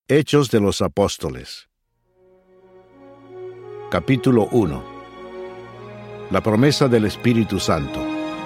Hechos de los Apóstoles. Capítulo 1. La promesa del Espíritu Santo.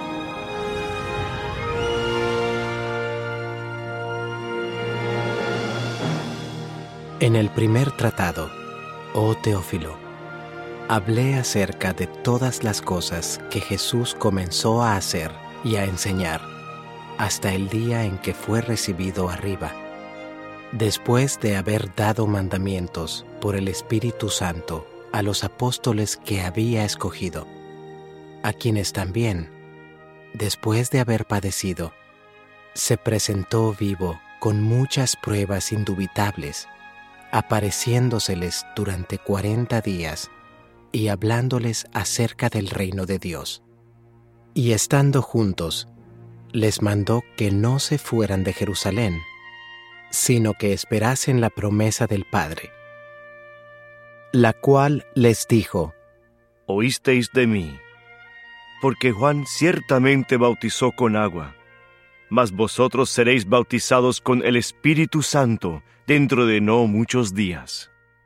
En el primer tratado, oh Teófilo, hablé acerca de todas las cosas que Jesús comenzó a hacer y a enseñar, hasta el día en que fue recibido arriba, después de haber dado mandamientos por el Espíritu Santo a los apóstoles que había escogido, a quienes también, después de haber padecido, se presentó vivo con muchas pruebas indubitables, apareciéndoseles durante 40 días y hablándoles acerca del reino de Dios. Y estando juntos, les mandó que no se fueran de Jerusalén, sino que esperasen la promesa del Padre, la cual les dijo: Oísteis de mí, porque Juan ciertamente bautizó con agua, mas vosotros seréis bautizados con el Espíritu Santo dentro de no muchos días.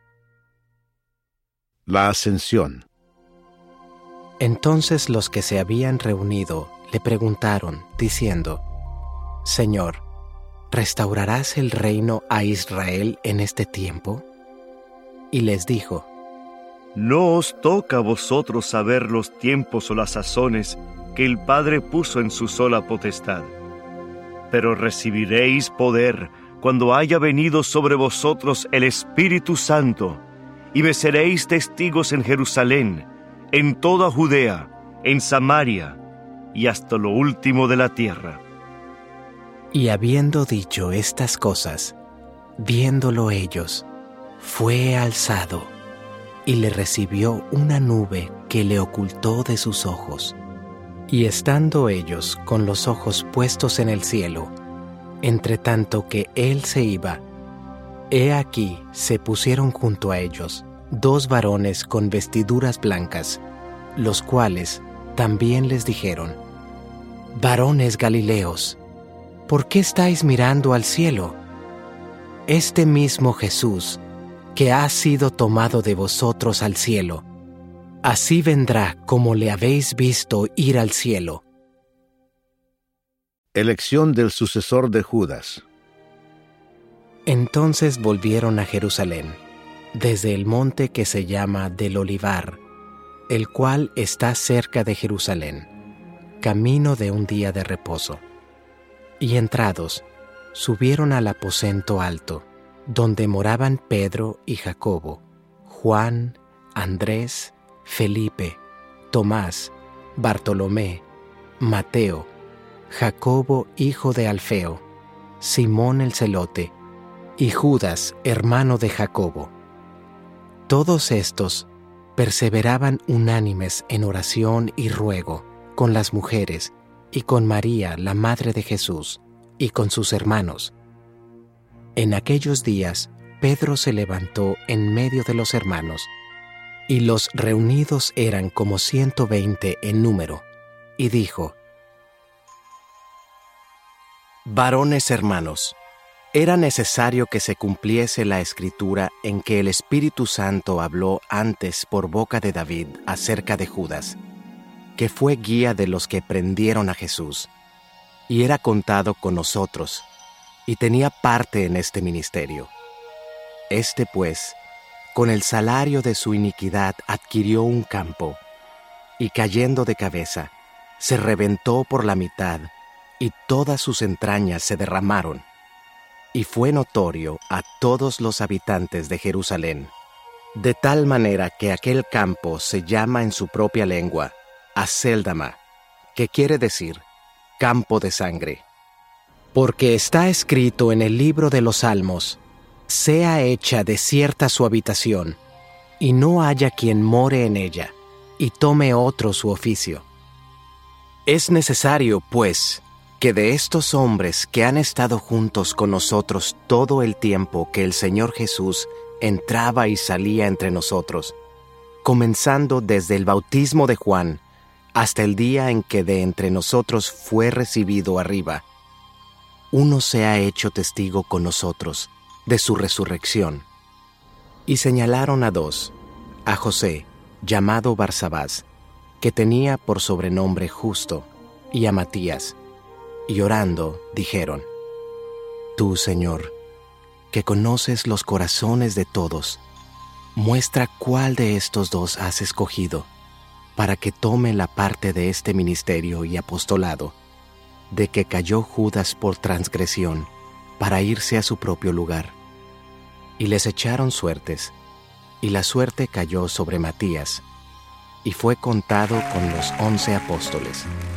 La Ascensión. Entonces los que se habían reunido le preguntaron, diciendo: Señor, ¿restaurarás el reino a Israel en este tiempo? Y les dijo: No os toca a vosotros saber los tiempos o las sazones que el Padre puso en su sola potestad, pero recibiréis poder cuando haya venido sobre vosotros el Espíritu Santo, y me seréis testigos en Jerusalén, en toda Judea, en Samaria, y hasta lo último de la tierra. Y habiendo dicho estas cosas, viéndolo ellos, fue alzado, y le recibió una nube que le ocultó de sus ojos. Y estando ellos con los ojos puestos en el cielo, entre tanto que él se iba, he aquí se pusieron junto a ellos 2 varones con vestiduras blancas, los cuales también les dijeron: Varones Galileos, ¿por qué estáis mirando al cielo? Este mismo Jesús, que ha sido tomado de vosotros al cielo, así vendrá como le habéis visto ir al cielo. Elección del sucesor de Judas. Entonces volvieron a Jerusalén, desde el monte que se llama del Olivar, el cual está cerca de Jerusalén, camino de un día de reposo. Y entrados, subieron al aposento alto, donde moraban Pedro y Jacobo, Juan, Andrés, Felipe, Tomás, Bartolomé, Mateo, Jacobo hijo de Alfeo, Simón el celote, y Judas hermano de Jacobo. Todos estos perseveraban unánimes en oración y ruego con las mujeres y con María, la madre de Jesús, y con sus hermanos. En aquellos días Pedro se levantó en medio de los hermanos, y los reunidos eran como 120 en número, y dijo: Varones hermanos, era necesario que se cumpliese la Escritura en que el Espíritu Santo habló antes por boca de David acerca de Judas, que fue guía de los que prendieron a Jesús, y era contado con nosotros, y tenía parte en este ministerio. Este, pues, con el salario de su iniquidad adquirió un campo, y cayendo de cabeza, se reventó por la mitad, y todas sus entrañas se derramaron. Y fue notorio a todos los habitantes de Jerusalén, de tal manera que aquel campo se llama en su propia lengua Acéldama, que quiere decir campo de sangre. Porque está escrito en el libro de los Salmos: sea hecha desierta su habitación, y no haya quien more en ella, y tome otro su oficio. Es necesario, pues, que de estos hombres que han estado juntos con nosotros todo el tiempo que el Señor Jesús entraba y salía entre nosotros, comenzando desde el bautismo de Juan hasta el día en que de entre nosotros fue recibido arriba, uno se ha hecho testigo con nosotros de su resurrección. Y señalaron a dos, a José, llamado Barsabás, que tenía por sobrenombre Justo, y a Matías, y orando dijeron: Tú, Señor, que conoces los corazones de todos, muestra cuál de estos dos has escogido, para que tome la parte de este ministerio y apostolado, de que cayó Judas por transgresión, para irse a su propio lugar. Y les echaron suertes, y la suerte cayó sobre Matías, y fue contado con los 11 apóstoles.